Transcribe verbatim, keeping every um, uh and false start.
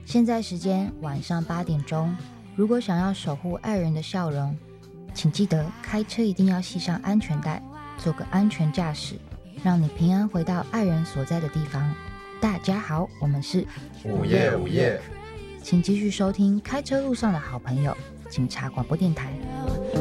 现在时间晚上八点钟，如果想要守护爱人的笑容，请记得开车一定要系上安全带，做个安全驾驶，让你平安回到爱人所在的地方。大家好，我们是午夜午夜， 请继续收听开车路上的好朋友警察广播电台。